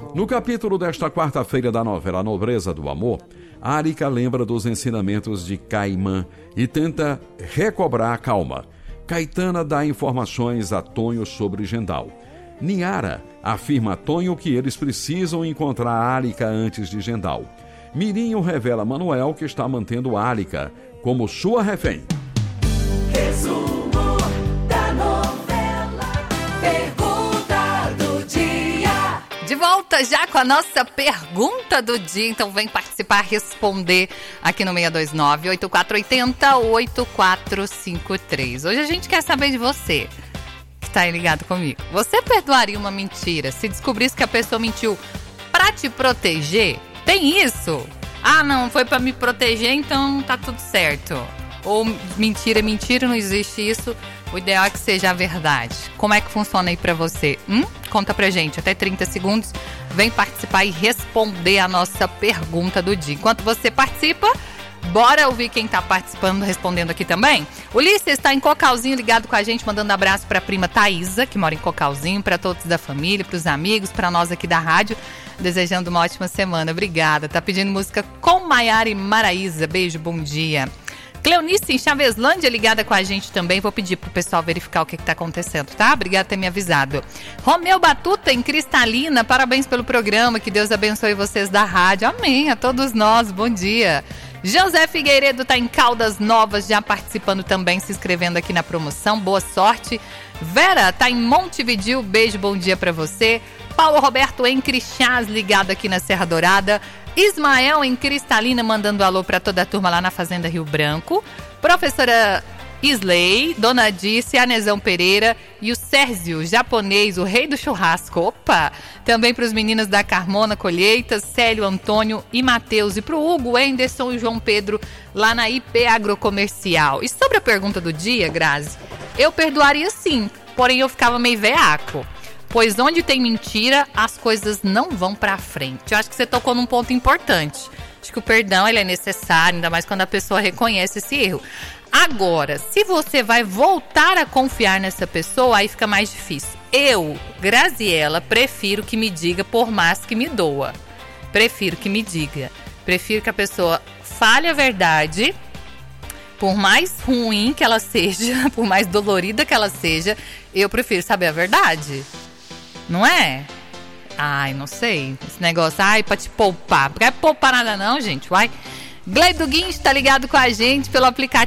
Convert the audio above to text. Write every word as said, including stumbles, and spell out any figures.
No capítulo desta quarta-feira da novela Nobreza do Amor, Árica lembra dos ensinamentos de Caimã e tenta recobrar a calma. Caetana dá informações a Tonho sobre Gendal. Niara afirma a Tonho que eles precisam encontrar Árica antes de Gendal. Mirinho revela a Manuel que está mantendo Árica como sua refém. Resumo da novela, pergunta do dia. De volta já com a nossa pergunta do dia. Então vem participar, responder aqui no seis dois nove, oito quatro oito zero, oito quatro cinco três. Hoje a gente quer saber de você, que tá aí ligado comigo. Você perdoaria uma mentira se descobrisse que a pessoa mentiu pra te proteger? Tem isso? Ah, não, foi pra me proteger, então tá tudo certo. Ou mentira, mentira, não existe isso. O ideal é que seja a verdade. Como é que funciona aí pra você? Hum? Conta pra gente, até trinta segundos. Vem participar e responder a nossa pergunta do dia. Enquanto você participa, bora ouvir quem tá participando, respondendo aqui também. Ulisses está em Cocalzinho ligado com a gente, mandando um abraço pra prima Thaísa, que mora em Cocalzinho, pra todos da família, pros amigos, pra nós aqui da rádio. Desejando uma ótima semana. Obrigada. Tá pedindo música com Maiara e Maraísa. Beijo, bom dia. Cleonice em Chaveslândia ligada com a gente também. Vou pedir pro pessoal verificar o que, que tá acontecendo, tá? Obrigada por ter me avisado. Romeu Batuta em Cristalina. Parabéns pelo programa. Que Deus abençoe vocês da rádio. Amém. A todos nós. Bom dia. José Figueiredo tá em Caldas Novas, já participando também, se inscrevendo aqui na promoção. Boa sorte. Vera tá em Montevidéu. Beijo, bom dia pra você. Paulo Roberto em Crixás, ligado aqui na Serra Dourada. Ismael em Cristalina, mandando alô para toda a turma lá na Fazenda Rio Branco. Professora Isley, Dona Dice, Anezão Pereira e o Sérgio, japonês, o rei do churrasco. Opa! Também para os meninos da Carmona Colheitas, Célio, Antônio e Matheus. E para o Hugo, Anderson e João Pedro, lá na I P Agrocomercial. E sobre a pergunta do dia, Grazi, eu perdoaria sim, porém eu ficava meio veaco. Pois onde tem mentira, as coisas não vão pra frente. Eu acho que você tocou num ponto importante. Acho que o perdão ele é necessário, ainda mais quando a pessoa reconhece esse erro. Agora, se você vai voltar a confiar nessa pessoa, aí fica mais difícil. Eu, Graziela, prefiro que me diga por mais que me doa. Prefiro que me diga. Prefiro que a pessoa fale a verdade, por mais ruim que ela seja, por mais dolorida que ela seja, eu prefiro saber a verdade. Não é? Ai, não sei. Esse negócio, ai, pra te poupar. Não quer poupar nada não, gente. Uai. Gleido Guincho tá ligado com a gente pelo aplicativo.